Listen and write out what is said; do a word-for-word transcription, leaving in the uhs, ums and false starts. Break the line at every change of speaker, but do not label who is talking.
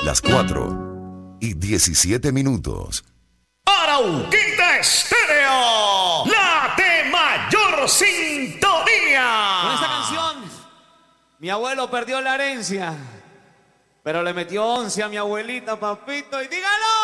Las cuatro y diecisiete minutos.
Arauquita Estéreo, la de mayor sintonía.
Con esta canción, mi abuelo perdió la herencia, pero le metió once a mi abuelita, papito, y dígalo.